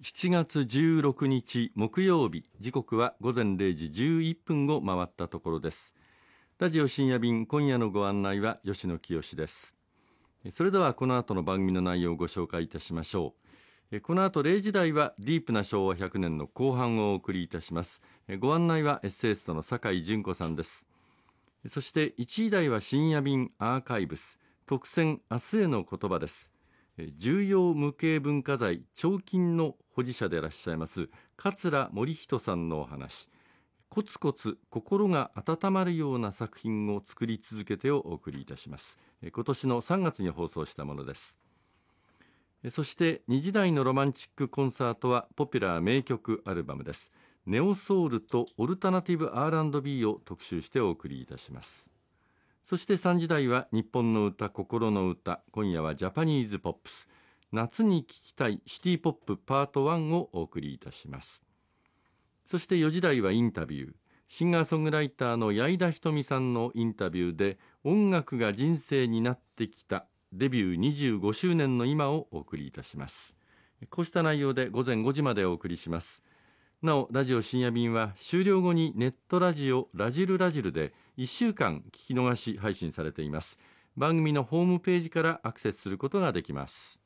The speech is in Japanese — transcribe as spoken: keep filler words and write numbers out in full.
しちがつじゅうろくにち木曜日、時刻はごぜんれいじじゅういっぷんを回ったところです。ラジオ深夜便、今夜のご案内は吉野清です。それではこの後の番組の内容をご紹介いたしましょう。この後れいじ台はディープなしょうわひゃくねんの後半をお送りいたします。ご案内はエッセイストの酒井純子さんです。そしていちじ台は深夜便アーカイブス特選明日への言葉です。重要無形文化財彫金の保持者でいらっしゃいます桂森人さんのお話、コツコツ心が温まるような作品を作り続けてをお送りいたします。今年のさんがつに放送したものです。そしてにじ台のロマンチックコンサートはポピュラー名曲アルバムです。ネオソウルとオルタナティブ アールアンドビー を特集してお送りいたします。そしてさんじ台は日本の歌、心の歌。今夜はジャパニーズポップス、夏に聴きたいシティポップパートワンをお送りいたします。そしてよじ台はインタビュー、シンガーソングライターの矢井田ひとみさんのインタビューで、音楽が人生になってきたデビューにじゅうごしゅうねんの今をお送りいたします。こうした内容でごぜんごじまでお送りします。なおラジオ深夜便は終了後にネットラジオラジルラジルでいっしゅうかん聞き逃し配信されています。番組のホームページからアクセスすることができます。